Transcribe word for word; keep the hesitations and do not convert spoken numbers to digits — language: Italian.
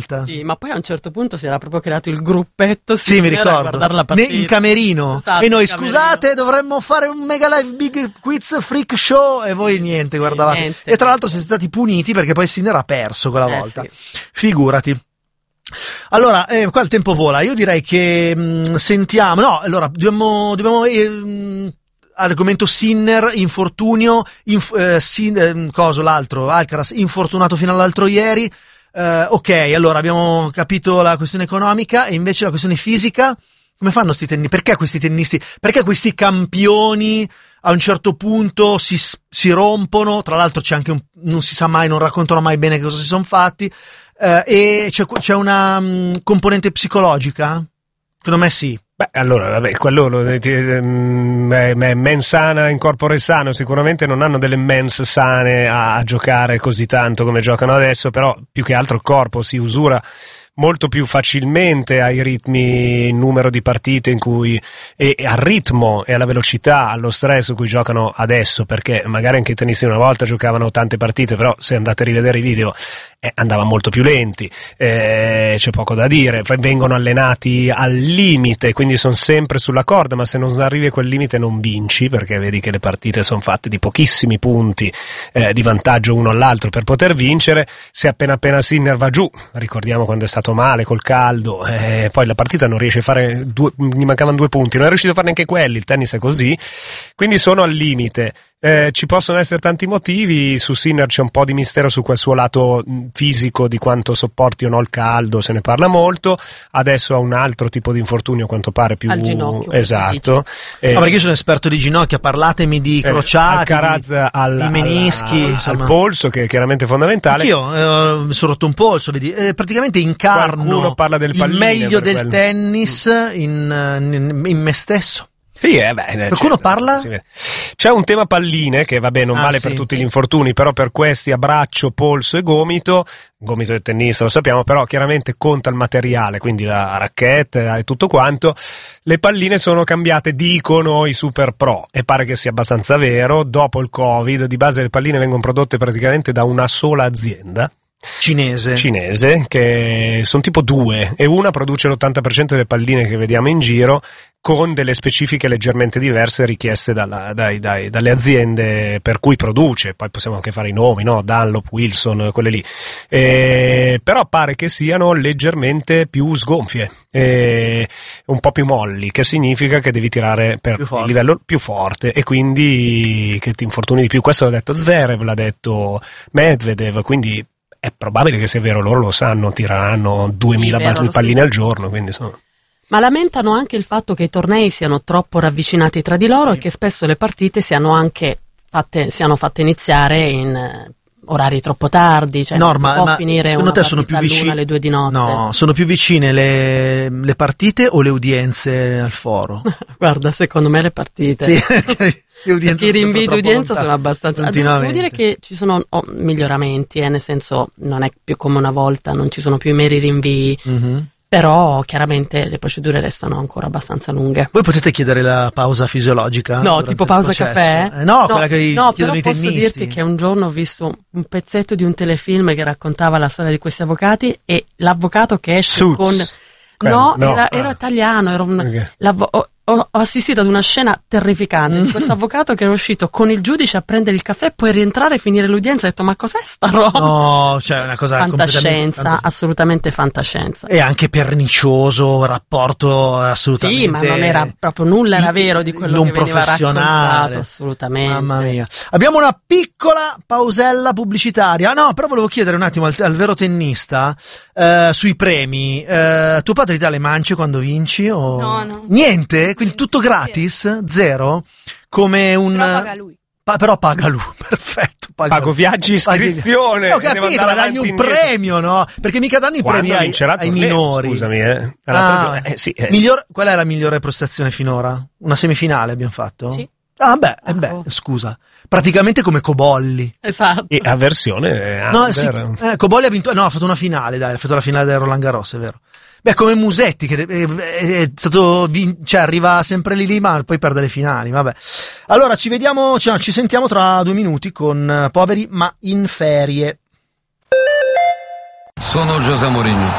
volta. Sì, ma poi a un certo punto si era proprio creato il gruppetto. Sì, mi ricordo. La ne, in camerino. Esatto, e noi, camerino. Scusate, dovremmo fare un mega live big quiz freak show. E voi niente, sì, guardavate. Niente. E tra l'altro siete stati puniti perché poi Sinner ha perso quella Eh, volta. sì. Figurati. Allora, eh, qua il tempo vola. Io direi che mh, sentiamo. No, allora, dobbiamo. dobbiamo eh, mh, argomento Sinner, infortunio. Inf- eh, sin- eh, coso l'altro? Alcaraz, infortunato fino all'altro ieri. Eh, ok, allora abbiamo capito la questione economica e invece la questione fisica. Come fanno sti tennisti? Perché questi tennisti? Perché questi campioni a un certo punto si, si rompono? Tra l'altro c'è anche un, non si sa mai, non raccontano mai bene che cosa si sono fatti. Uh, e c'è, c'è una um, componente psicologica? Secondo me sì. Beh, allora, vabbè, quello lo, ti, um, è, è mens sana in corpore sano, sicuramente non hanno delle mens sane a, a giocare così tanto come giocano adesso, però più che altro il corpo si usura molto più facilmente ai ritmi, il numero di partite in cui e, e al ritmo e alla velocità, allo stress su cui giocano adesso, perché magari anche i tennisti una volta giocavano tante partite, però se andate a rivedere i video eh, andavano molto più lenti, eh, c'è poco da dire, poi vengono allenati al limite, quindi sono sempre sulla corda, ma se non arrivi a quel limite non vinci, perché vedi che le partite sono fatte di pochissimi punti eh, di vantaggio uno all'altro per poter vincere. Se appena appena Sinner va giù, ricordiamo quando è stato male col caldo, eh, poi la partita non riesce a fare due, gli mancavano due punti, non è riuscito a fare neanche quelli, il tennis è così, quindi sono al limite. Eh, ci possono essere tanti motivi, su Sinner c'è un po' di mistero su quel suo lato fisico, di quanto sopporti o no il caldo, se ne parla molto. Adesso ha un altro tipo di infortunio, a quanto pare più al ginocchio, esatto. Eh, no, perché io sono esperto di ginocchia, parlatemi di crociati, eh, Alcaraz di, al, di menischi, al, insomma. al polso, che è chiaramente fondamentale. Anch'io eh, mi sono rotto un polso, vedi, eh, praticamente incarno Qualcuno parla del il palline meglio del quello. tennis in, in, in me stesso. Sì, eh beh, qualcuno certo, parla? C'è un tema palline che vabbè non ah, vale sì, per tutti sì. gli infortuni, però per questi a braccio, polso e gomito, gomito del tennista lo sappiamo, però chiaramente conta il materiale, quindi la racchetta e tutto quanto. Le palline sono cambiate, dicono i super pro, e pare che sia abbastanza vero. Dopo il Covid, di base le palline vengono prodotte praticamente da una sola azienda cinese cinese, che sono tipo due, e una produce l'ottanta per cento delle palline che vediamo in giro, con delle specifiche leggermente diverse richieste dalla, dai, dai, dalle aziende per cui produce. Poi possiamo anche fare i nomi, no? Dunlop, Wilson, quelle lì, e, però pare che siano leggermente più sgonfie, e un po' più molli, che significa che devi tirare per il livello più forte, e quindi che ti infortuni di più. Questo l'ha detto Zverev, l'ha detto Medvedev, quindi è probabile che sia vero, loro lo sanno, tireranno duemila sì, palline al giorno, quindi sono... Ma lamentano anche il fatto che i tornei siano troppo ravvicinati tra di loro, sì, e che spesso le partite siano anche fatte, siano fatte iniziare in eh, orari troppo tardi, cioè Norma, non si può ma finire secondo una te sono più vicine alle due di notte. No, sono più vicine le, le partite o le udienze al foro? Guarda, secondo me le partite. Sì, i rinvii di udienza sono abbastanza. Devo dire che ci sono oh, miglioramenti, eh, nel senso non è più come una volta, non ci sono più i meri rinvii. Mm-hmm. Però chiaramente le procedure restano ancora abbastanza lunghe. Voi potete chiedere la pausa fisiologica? No, tipo pausa caffè? Eh, no, no, quella che no, chiedono i tennisti. Posso dirti che un giorno ho visto un pezzetto di un telefilm che raccontava la storia di questi avvocati, e l'avvocato che esce Suits. con... Quello, no, no, era, ah. era italiano, era un... Okay. Ho, ho assistito ad una scena terrificante di questo avvocato che era uscito con il giudice a prendere il caffè, poi rientrare e finire l'udienza. Ho detto, ma cos'è sta roba? No, cioè una cosa fantascienza, completamente... assolutamente fantascienza. E anche pernicioso, rapporto assolutamente... Sì, ma non era proprio nulla, era vero di quello non che veniva professionale. raccontato, assolutamente. Mamma mia. Abbiamo una piccola pausella pubblicitaria. No, però volevo chiedere un attimo al, al vero tennista eh, sui premi. Eh, tuo padre ti dà le mance quando vinci? O... No, no. Niente? Quindi tutto gratis? Zero? Come un... Però paga lui. Pa- però paga lui, perfetto. Paga Pago viaggi, iscrizione. Ho capito, ma dagli un premio, no? Perché mica danno i Quando premi ai, ai torneo, minori. Scusami, eh. Ah, eh, sì, eh. Miglior, qual è la migliore prestazione finora? Una semifinale abbiamo fatto? Sì. Ah beh, eh Ah, beh, oh. scusa. Praticamente come Cobolli. Esatto. E avversione eh, No, sì, Under. eh, Cobolli ha vinto, no, ha fatto una finale, dai, ha fatto la finale del Roland Garros, è vero. Beh, come Musetti, che è, è, è stato, vin- cioè arriva sempre lì lì, ma poi perde le finali, vabbè. Allora, ci vediamo, cioè, ci sentiamo tra due minuti con uh, Poveri ma in ferie. Sono José Mourinho.